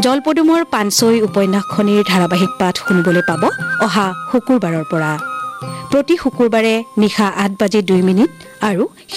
জলপদুমৰ পানছৈ উপন্যাসখনিৰ ধাৰাবাহিক পাঠ শুনিবলৈ পাব অহা শুকুৰবাৰৰ পৰা। প্ৰতি শুকুৰবাৰে নিশা 8:02 আৰু